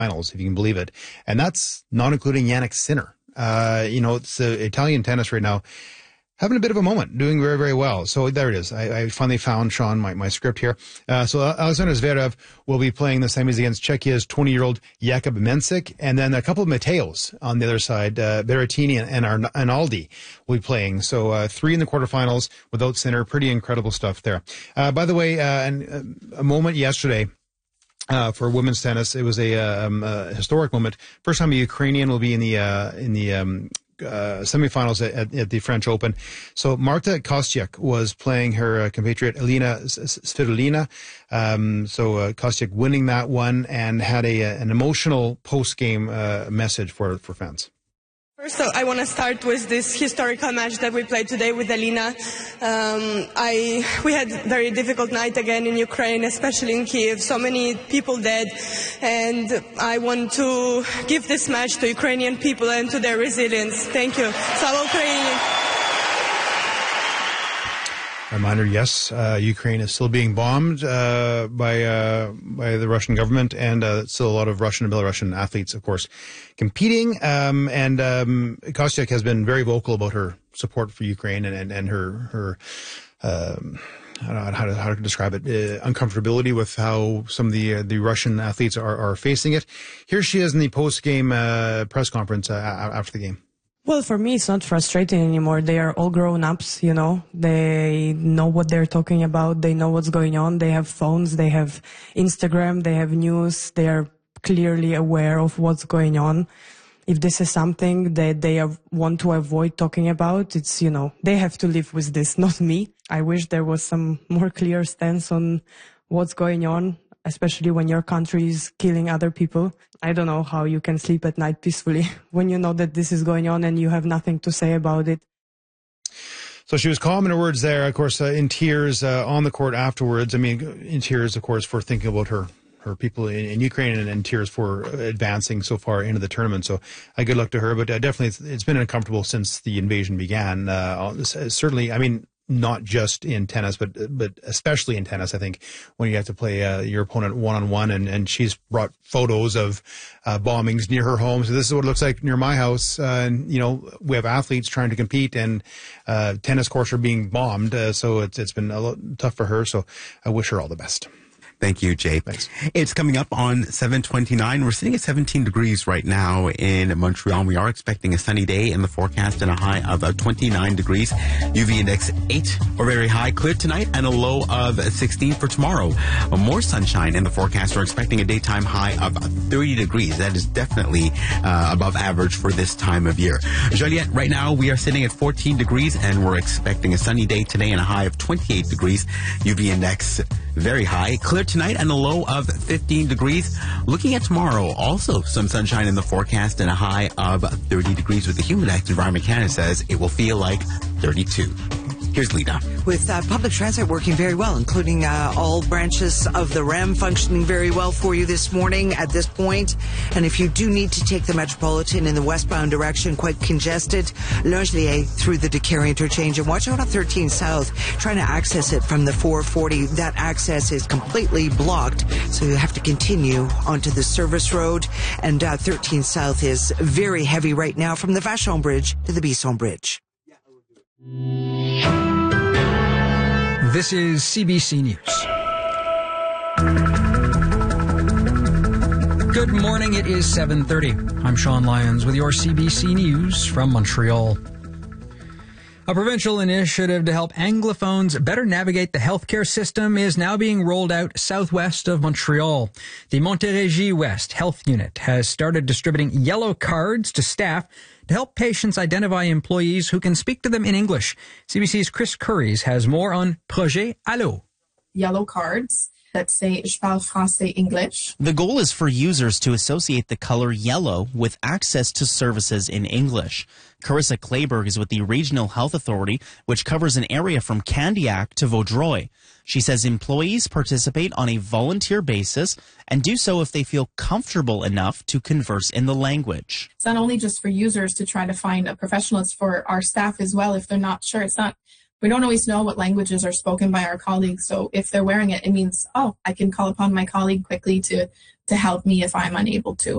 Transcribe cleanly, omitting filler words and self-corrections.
quarterfinals, if you can believe it. And that's not including Jannik Sinner. It's Italian tennis right now having a bit of a moment, doing very, very well. So there it is. I finally found, Sean, my script here. So Alexander Zverev will be playing the semis against Czechia's 20-year-old Jakub Mensik, and then a couple of Mateos on the other side, Berrettini and Arnaldi will be playing. So 3 in the quarterfinals without Sinner. Pretty incredible stuff there. By the way, a moment yesterday, for women's tennis, it was a historic moment. First time a Ukrainian will be in the semifinals at the French Open. So Marta Kostyuk was playing her compatriot Elina Svitolina. So Kostyuk winning that one and had an emotional post-game message for fans. First, I want to start with this historical match that we played today with Elina. We had a very difficult night again in Ukraine, especially in Kiev. So many people dead. And I want to give this match to Ukrainian people and to their resilience. Thank you. Slava Ukraini. Reminder, yes, Ukraine is still being bombed by the Russian government, and still a lot of Russian and Belarusian athletes, of course, competing. And Kostyuk has been very vocal about her support for Ukraine and her I don't know how to describe it, uncomfortability with how some of the Russian athletes are facing it. Here she is in the post-game press conference after the game. Well, for me, it's not frustrating anymore. They are all grown-ups, They know what they're talking about. They know what's going on. They have phones. They have Instagram. They have news. They are clearly aware of what's going on. If this is something that they want to avoid talking about, it's, they have to live with this, not me. I wish there was some more clear stance on what's going on, especially when your country is killing other people. I don't know how you can sleep at night peacefully when you know that this is going on and you have nothing to say about it. So she was calm in her words there, of course, in tears on the court afterwards. I mean, in tears, of course, for thinking about her people in Ukraine, and in tears for advancing so far into the tournament. So good luck to her. But definitely it's been uncomfortable since the invasion began. Certainly, I mean, not just in tennis, but especially in tennis, I think, when you have to play your opponent one-on-one, and she's brought photos of bombings near her home. So this is what it looks like near my house. And, we have athletes trying to compete, and tennis courts are being bombed. So it's been a lot tough for her. So I wish her all the best. Thank you, Jay. Thanks. It's coming up on 7:29. We're sitting at 17 degrees right now in Montreal. We are expecting a sunny day in the forecast and a high of 29 degrees. UV index 8 or very high. Clear tonight and a low of 16 for tomorrow. More sunshine in the forecast. We're expecting a daytime high of 30 degrees. That is definitely above average for this time of year. Joliette, right now we are sitting at 14 degrees and we're expecting a sunny day today and a high of 28 degrees. UV index very high. Clear tonight and a low of 15 degrees. Looking at tomorrow, also some sunshine in the forecast and a high of 30 degrees with the Humidex. Environment Canada says it will feel like 32. Here's Lena. With public transit working very well, including all branches of the REM functioning very well for you this morning at this point. And if you do need to take the Metropolitan in the westbound direction, quite congested, L'Angelier through the Decatur interchange. And watch out on 13 South, trying to access it from the 440. That access is completely blocked, so you have to continue onto the service road. And 13 South is very heavy right now from the Vachon Bridge to the Bisson Bridge. This is CBC News. Good morning. It is 7:30. I'm Sean Lyons with your CBC News from Montreal. A provincial initiative to help Anglophones better navigate the healthcare system is now being rolled out southwest of Montreal. The Montérégie West Health Unit has started distributing yellow cards to staff to help patients identify employees who can speak to them in English. CBC's Chris Curries has more on Projet Allo. Yellow cards that say Je parle français English. The goal is for users to associate the color yellow with access to services in English. Carissa Clayberg is with the Regional Health Authority, which covers an area from Candiac to Vaudreuil. She says employees participate on a volunteer basis and do so if they feel comfortable enough to converse in the language. It's not only just for users to try to find a professional, it's for our staff as well if they're not sure. We don't always know what languages are spoken by our colleagues. So if they're wearing it, it means, I can call upon my colleague quickly to help me if I'm unable to.